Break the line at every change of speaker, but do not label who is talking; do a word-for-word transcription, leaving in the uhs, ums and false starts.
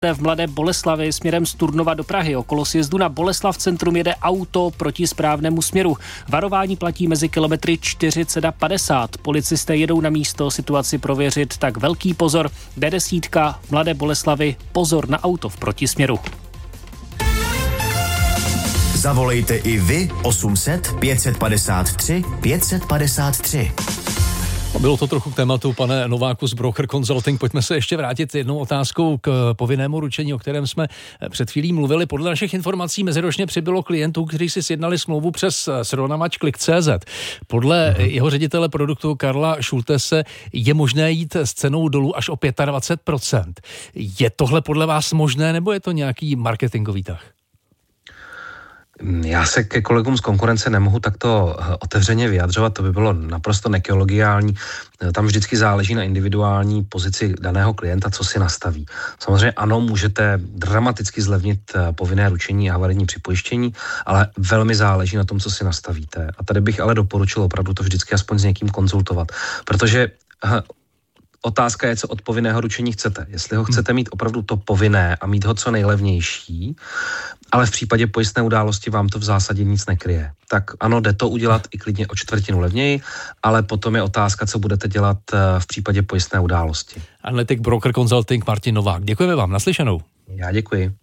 V Mladé Boleslavi směrem z Turnova do Prahy. Okolo sjezdu na Boleslav centrum jede auto proti správnému směru. Varování platí mezi kilometry čtyřicet a padesát. Policisté jedou na místo situaci prověřit, tak velký pozor. D deset v Mladé Boleslavi, pozor na auto v protisměru.
Zavolejte i vy osm set pět padesát tři pět padesát tři.
Bylo to trochu k tématu, pane Nováku z Broker Consulting. Pojďme se ještě vrátit jednou otázkou k povinnému ručení, o kterém jsme před chvílí mluvili. Podle našich informací meziročně přibylo klientů, kteří si sjednali smlouvu přes srovnavač Klik tečka cé zet. Podle uh-huh. jeho ředitele produktu Karla Šultese je možné jít s cenou dolů až o dvacet pět procent. Je tohle podle vás možné, nebo je to nějaký marketingový tah?
Já se ke kolegům z konkurence nemohu takto otevřeně vyjadřovat, to by bylo naprosto nekollegiální. Tam vždycky záleží na individuální pozici daného klienta, co si nastaví. Samozřejmě ano, můžete dramaticky zlevnit povinné ručení a havarijní připojištění, ale velmi záleží na tom, co si nastavíte. A tady bych ale doporučil opravdu to vždycky aspoň s někým konzultovat, protože otázka je, co od povinného ručení chcete. Jestli ho chcete mít opravdu to povinné a mít ho co nejlevnější, ale v případě pojistné události vám to v zásadě nic nekryje. Tak ano, jde to udělat i klidně o čtvrtinu levněji, ale potom je otázka, co budete dělat v případě pojistné události.
Analytik Broker Consulting Martin Novák. Děkujeme vám, naslyšenou.
Já děkuji.